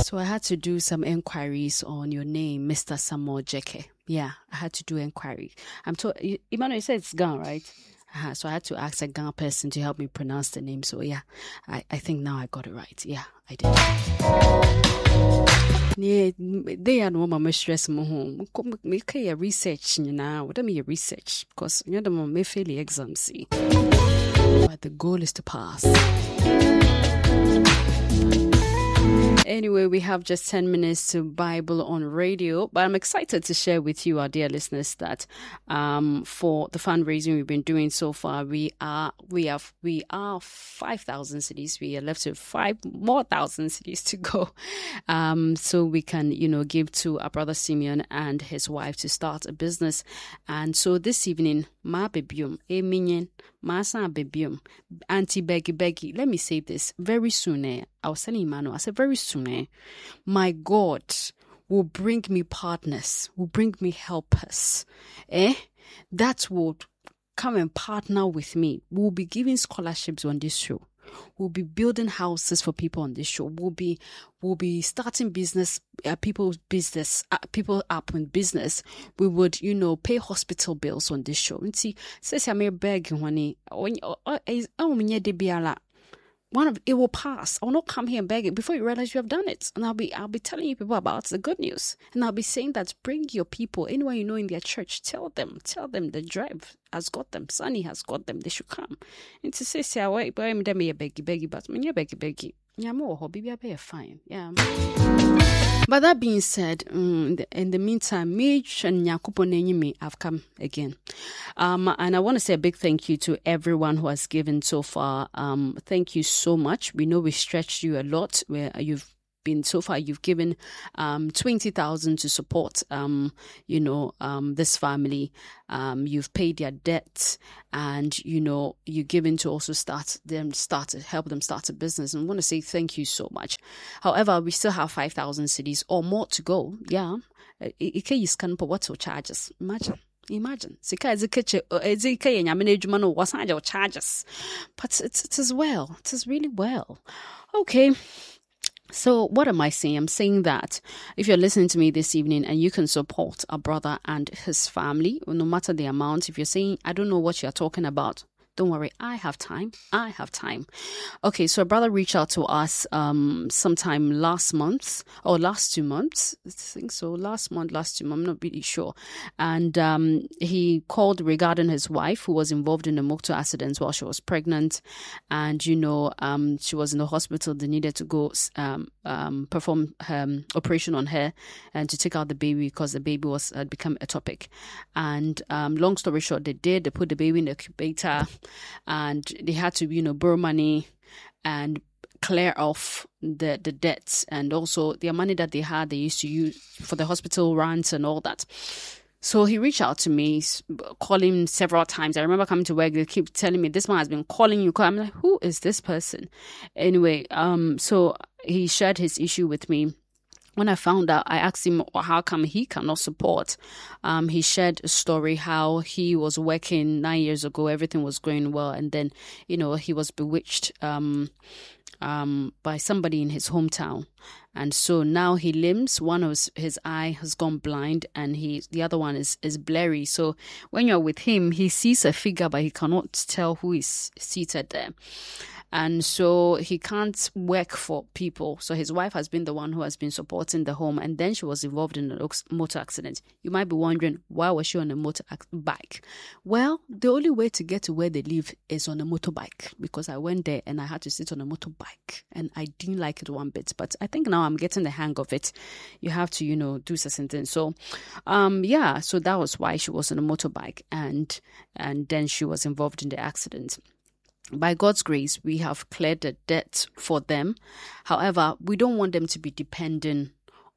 So I had to do some inquiries on your name, Mr. Samuel Jeke. Yeah, I had to do inquiry. I'm told, Emmanuel said it's Gan, right? So I had to ask a Gan person to help me pronounce the name. So yeah, I think now I got it right. Yeah, I did. Yeah, they are no more stress mo home. Make a research now. What I mean research because you know may fail the exam see. But the goal is to pass. Anyway, we have just 10 minutes to Bible on radio, but I'm excited to share with you, our dear listeners, that for the fundraising we've been doing so far, we are 5,000 cities. We are left with 5,000 cities to go, so we can, give to our brother Simeon and his wife to start a business. And so this evening, ma bebium, Masa bebium, Auntie Beggy. Let me say this very soon. I was telling Emmanuel, I said very soon. My God will bring me partners, will bring me helpers. That would come and partner with me. We'll be giving scholarships on this show. We'll be building houses for people on this show. We'll be starting business, people up in business. We would, pay hospital bills on this show. And see, says I may beg honey. It will pass. I'll not come here and beg it before you realize you have done it. And I'll be telling you people about the good news. And I'll be saying that bring your people, anyone you know in their church, tell them the drive has got them. Sunny has got them. They should come. And to say, wait, but I'm beggy, but when you're beggy. Yeah, more hobby, be fine. Yeah. But that being said, in the meantime, Mitch and Nyakupo Nenyimi have come again. And I want to say a big thank you to everyone who has given so far. Thank you so much. We know we stretched you a lot where you've given 20,000 to support this family. You've paid their debts, and you're given to also help them start a business. And I want to say thank you so much. However, we still have 5,000 cities or more to go. Yeah, you can put what's your charges? Imagine. Charges, but it is well. It is really well. Okay. So what am I saying? I'm saying that if you're listening to me this evening and you can support a brother and his family, no matter the amount, if you're saying, I don't know what you're talking about, don't worry, I have time. Okay, so a brother reached out to us sometime last month or last 2 months. I think so. Last 2 months. I'm not really sure. And he called regarding his wife who was involved in a motor accident while she was pregnant. And, she was in the hospital. They needed to go perform operation on her and to take out the baby because the baby had become ectopic. And long story short, they put the baby in the incubator. And they had to, borrow money and clear off the debts, and also the money that they had, they used to use for the hospital runs and all that. So he reached out to me, calling several times. I remember coming to work, they keep telling me, this man has been calling you. I'm like, who is this person? Anyway, so he shared his issue with me. When I found out, I asked him how come he cannot support. He shared a story how he was working 9 years ago, everything was going well, and then, he was bewitched by somebody in his hometown. And so now he limps. One of his eye has gone blind, and the other one is blurry. So when you're with him, he sees a figure, but he cannot tell who is seated there. And so he can't work for people. So his wife has been the one who has been supporting the home. And then she was involved in a motor accident. You might be wondering, why was she on a motorbike? Well, the only way to get to where they live is on a motorbike. Because I went there and I had to sit on a motorbike. And I didn't like it one bit. But I think now I'm getting the hang of it. You have to, do certain things. So, so that was why she was on a motorbike. And then she was involved in the accident. By God's grace, we have cleared the debt for them. However, we don't want them to be dependent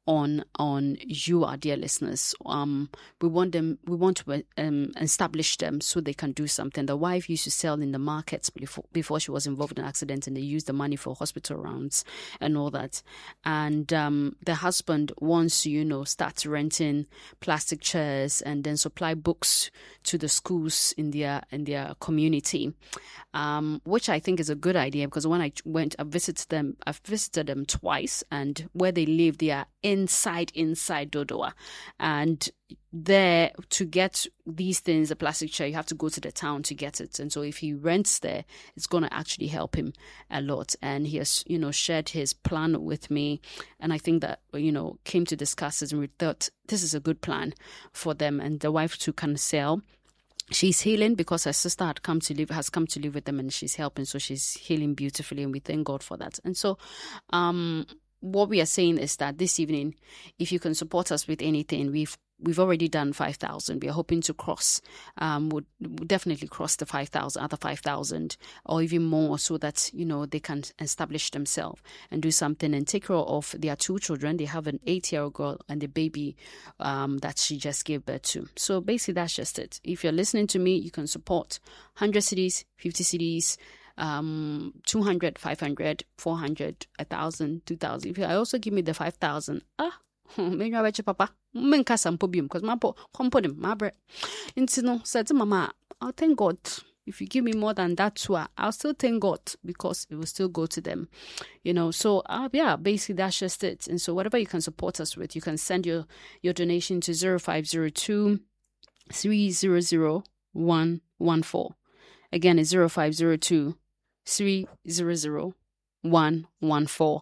on you, our dear listeners. We want to establish them so they can do something. The wife used to sell in the markets before she was involved in an accident, and they used the money for hospital rounds and all that. And the husband wants to, start renting plastic chairs and then supply books to the schools in their community, which I think is a good idea, because when I visited them twice, and where they live, they are inside Dodoa, and there, to get these things, a plastic chair, you have to go to the town to get it. And so if he rents there, it's going to actually help him a lot. And he has, shared his plan with me. And I think that, came to discuss it, and we thought this is a good plan for them. And the wife too can sell. She's healing because her sister has come to live with them, and she's helping. So she's healing beautifully, and we thank God for that. And so, what we are saying is that this evening, if you can support us with anything, we've already done 5,000. We are hoping to cross, would definitely cross the 5,000, other 5,000, or even more, so that, they can establish themselves and do something and take care of their 2 children. They have an 8-year-old girl and the baby that she just gave birth to. So basically, that's just it. If you're listening to me, you can support 100 cedis, 50 cedis, 200, 500, 400, 1,000, 2,000. If you also give me the 5,000, maybe I papa, because my compo my bread. Said to Mama, I'll thank God. If you give me more than that too, I'll still thank God, because it will still go to them, So basically that's just it. And so whatever you can support us with, you can send your donation to 0502 300 114. Again, it's 0502 300 114.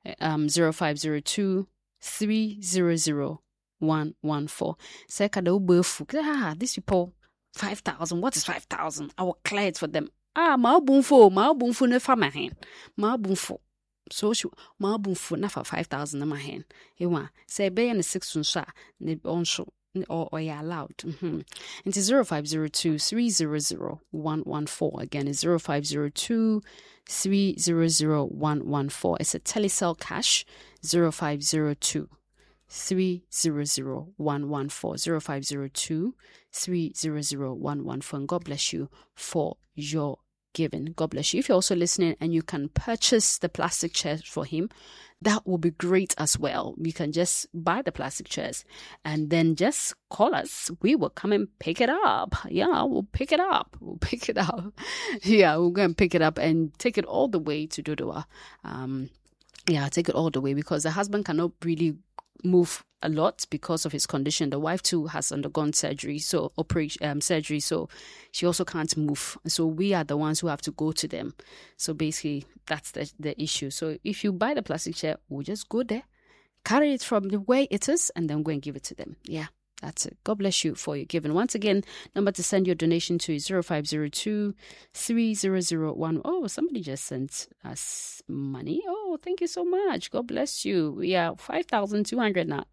0502 300 114. These people, 5,000. What is 5,000? I will clear it for them. Ma bunfo ne fa my hand. Ma bunfo. So ma bunfo na for 5,000 in my hand. Say be in the 6 sha ne onso or you allowed. It is 0502 300 114. Again, it's 0502 300 114. It's a Telecel cash. 0502 300 114. 0502 300 114. And God bless you for your giving. God bless you. If you're also listening and you can purchase the plastic chairs for him, that will be great as well. You can just buy the plastic chairs and then just call us. We will come and pick it up. Yeah, we'll pick it up. Yeah, we'll go and pick it up and take it all the way to Dodoa. Take it all the way, because the husband cannot really move a lot because of his condition. The wife too has undergone surgery, so she also can't move. So we are the ones who have to go to them. So basically, that's the issue. So if you buy the plastic chair, we'll just go there, carry it from the way it is, and then go and give it to them. Yeah, that's it. God bless you for your giving. Once again, number to send your donation to is 0502 300 Oh, somebody just sent us money. Oh, thank you so much. God bless you. We are 5,200 now.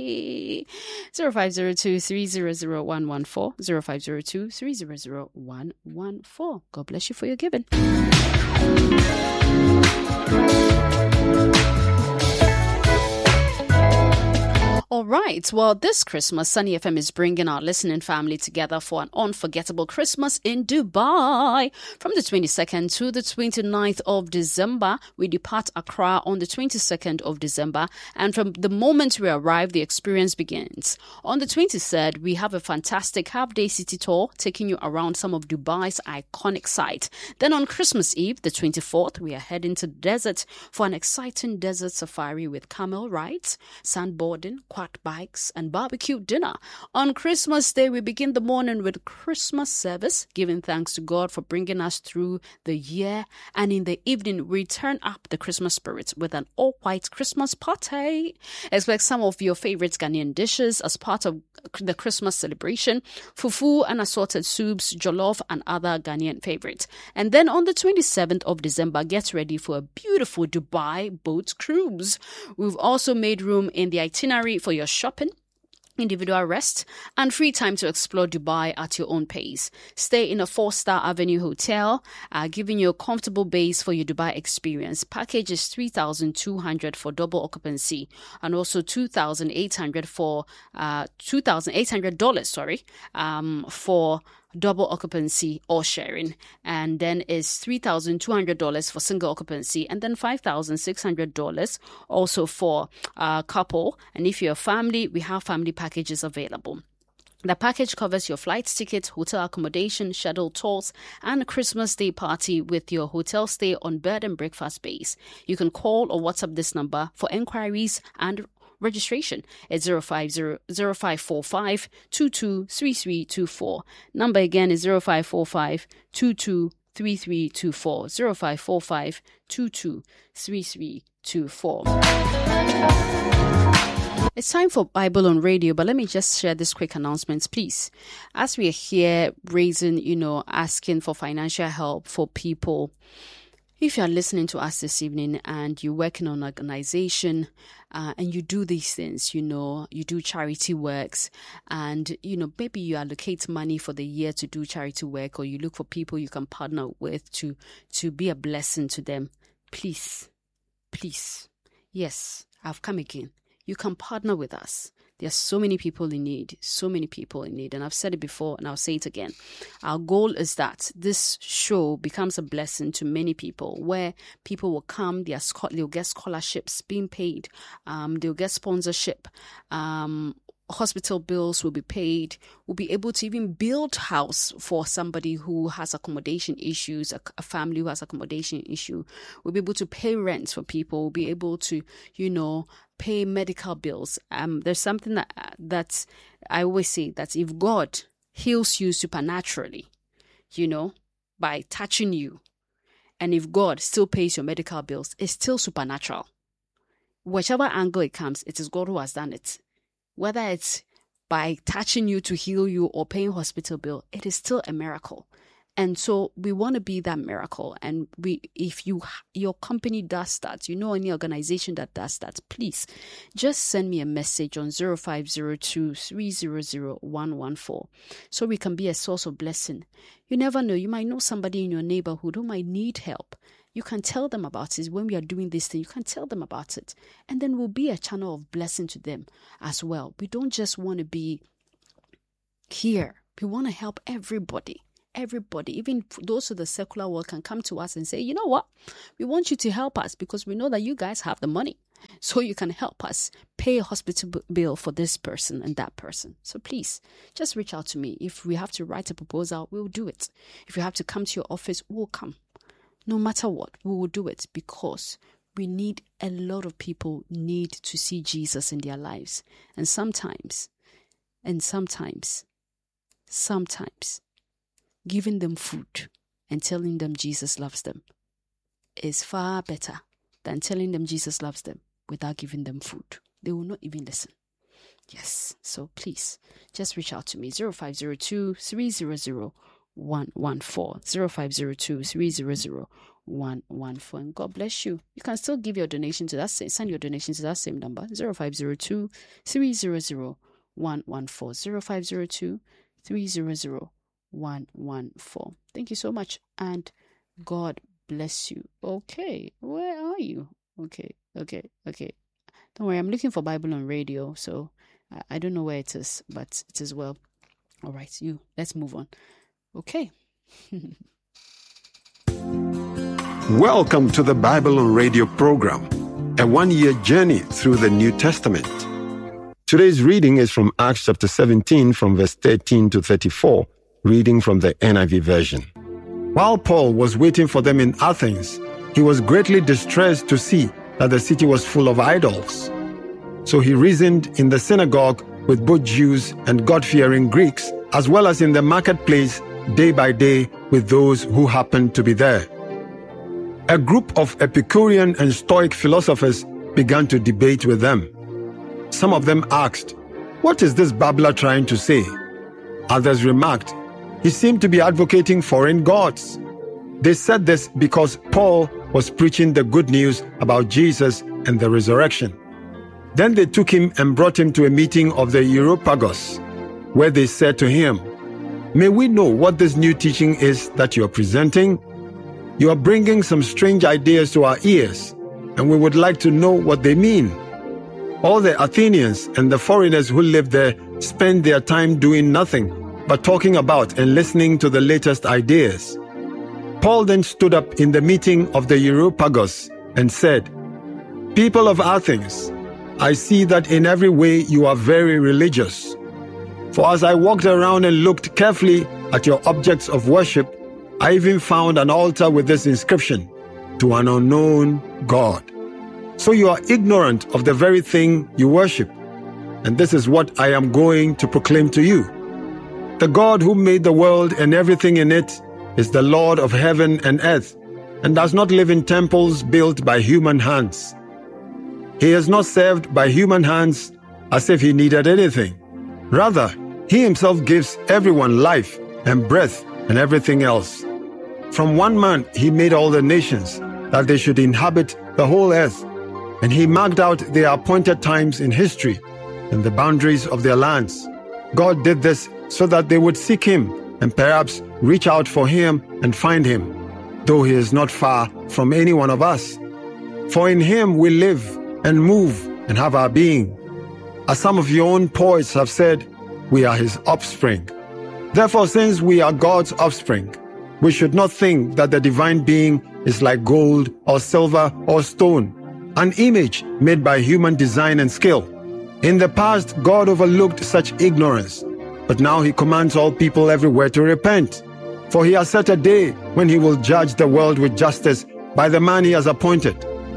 0502 300 114. 0502 300 114. God bless you for your giving. All right. Well, this Christmas, Sunny FM is bringing our listening family together for an unforgettable Christmas in Dubai. From the 22nd to the 29th of December, we depart Accra on the 22nd of December. And from the moment we arrive, the experience begins. On the 23rd, we have a fantastic half-day city tour taking you around some of Dubai's iconic sites. Then on Christmas Eve, the 24th, we are heading to the desert for an exciting desert safari with camel rides, sandboarding, quad bikes, and barbecue dinner. On Christmas Day, we begin the morning with Christmas service, giving thanks to God for bringing us through the year. And in the evening, we turn up the Christmas spirit with an all-white Christmas party. Expect some of your favorite Ghanaian dishes as part of the Christmas celebration: fufu and assorted soups, jollof, and other Ghanaian favorites. And then on the 27th of December, get ready for a beautiful Dubai boat cruise. We've also made room in the itinerary for your shopping individual rest, and free time to explore Dubai at your own pace. Stay in a 4-star Avenue hotel, giving you a comfortable base for your Dubai experience. Package is $3,200 for double occupancy, and also $2,800 for $2,800 for double occupancy or sharing, and then is $3,200 for single occupancy, and then $5,600 also for couple. And if you're a family, we have family packages available. The package covers your flight ticket, hotel accommodation, schedule tours, and a Christmas Day party with your hotel stay on bed and breakfast base. You can call or WhatsApp this number for enquiries and registration. It's 0545 223324. Number again is 0545 223324. 0545 223324. It's time for Bible on Radio, but let me just share this quick announcements, please. As we are here asking for financial help for people, if you are listening to us this evening and you're working on an organization and you do these things, you do charity works, and, maybe you allocate money for the year to do charity work, or you look for people you can partner with to be a blessing to them, please, yes, I've come again. You can partner with us. There are so many people in need, and I've said it before and I'll say it again. Our goal is that this show becomes a blessing to many people, where people will come, they'll get scholarships being paid, they'll get sponsorship, hospital bills will be paid. We'll be able to even build house for somebody who has accommodation issues, a family who has accommodation issue. We'll be able to pay rent for people. We'll be able to, pay medical bills. There's something that I always say, that if God heals you supernaturally, by touching you, and if God still pays your medical bills, it's still supernatural. Whichever angle it comes, it is God who has done it. Whether it's by touching you to heal you or paying hospital bill, it is still a miracle. And so we want to be that miracle. And if your company does that, any organization that does that, please just send me a message on 0502 300 114 so we can be a source of blessing. You never know. You might know somebody in your neighborhood who might need help. You can tell them about it. When we are doing this thing, you can tell them about it. And then we'll be a channel of blessing to them as well. We don't just want to be here. We want to help everybody. Even those of the secular world can come to us and say, you know what? We want you to help us because we know that you guys have the money. So you can help us pay a hospital bill for this person and that person. So please, just reach out to me. If we have to write a proposal, we'll do it. If you have to come to your office, we'll come. No matter what, we will do it, because we need, a lot of people need to see Jesus in their lives. And sometimes, giving them food and telling them Jesus loves them is far better than telling them Jesus loves them without giving them food. They will not even listen. Yes, so please, just reach out to me, 0502 300 114, 0502 300 114, and God bless you. You can still give your donation to that same, send your donation to that same number, 0502 300 114, 0502 300 114. Thank you so much, and God bless you. Okay, where are you? Okay. Don't worry, I'm looking for Bible on Radio, so I don't know where it is, but it is well. All right, let's move on. Okay. Welcome to the Bible on Radio program, a one-year journey through the New Testament. Today's reading is from Acts chapter 17, from verse 13 to 34, reading from the NIV version. While Paul was waiting for them in Athens, he was greatly distressed to see that the city was full of idols. So he reasoned in the synagogue with both Jews and God-fearing Greeks, as well as in the marketplace day by day with those who happened to be there. A group of Epicurean and Stoic philosophers began to debate with them. Some of them asked, "What is this babbler trying to say?" Others remarked, "He seemed to be advocating foreign gods." They said this because Paul was preaching the good news about Jesus and the resurrection. Then they took him and brought him to a meeting of the Areopagus, where they said to him, "May we know what this new teaching is that you are presenting? You are bringing some strange ideas to our ears, and we would like to know what they mean." All the Athenians and the foreigners who lived there spent their time doing nothing but talking about and listening to the latest ideas. Paul then stood up in the meeting of the Areopagus and said, "People of Athens, I see that in every way you are very religious. For as I walked around and looked carefully at your objects of worship, I even found an altar with this inscription, 'To an unknown God.' So you are ignorant of the very thing you worship. And this is what I am going to proclaim to you. The God who made the world and everything in it is the Lord of heaven and earth, and does not live in temples built by human hands. He is not served by human hands as if he needed anything. Rather, he himself gives everyone life and breath and everything else. From one man he made all the nations, that they should inhabit the whole earth, and he marked out their appointed times in history and the boundaries of their lands. God did this so that they would seek him and perhaps reach out for him and find him, though he is not far from any one of us. For in him we live and move and have our being. As some of your own poets have said, we are his offspring. Therefore, since we are God's offspring, we should not think that the divine being is like gold or silver or stone, an image made by human design and skill. In the past, God overlooked such ignorance, but now he commands all people everywhere to repent. For he has set a day when he will judge the world with justice by the man he has appointed.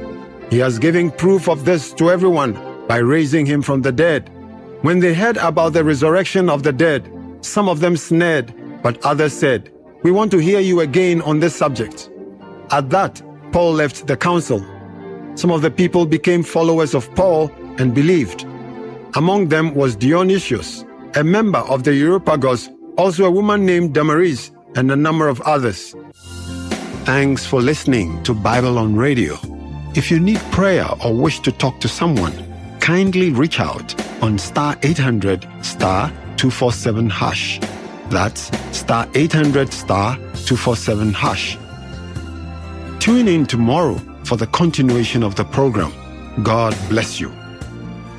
He has given proof of this to everyone by raising him from the dead. When they heard about the resurrection of the dead, some of them sneered, but others said, "We want to hear you again on this subject." At that, Paul left the council. Some of the people became followers of Paul and believed. Among them was Dionysius, a member of the Areopagus, also a woman named Damaris, and a number of others. Thanks for listening to Bible on Radio. If you need prayer or wish to talk to someone, kindly reach out on *800 *247#. That's *800 *247#. Tune in tomorrow for the continuation of the program. God bless you.